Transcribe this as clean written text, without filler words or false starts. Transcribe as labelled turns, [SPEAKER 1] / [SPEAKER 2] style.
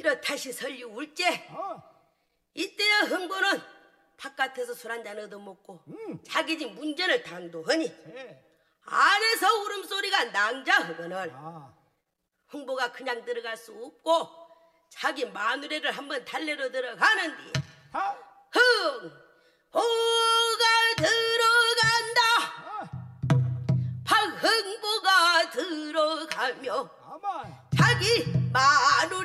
[SPEAKER 1] 이렇다시 설리 울제. 이때야 흥보는 바깥에서 술 한잔 얻어먹고 자기 집 문전을 당도하니 안에서 울음소리가 낭자하거늘 흥보가 그냥 들어갈 수 없고 자기 마누라를 한번 달래러 들어가는디 흥보가 들어간다. 박흥보가 들어가며 자기 마누라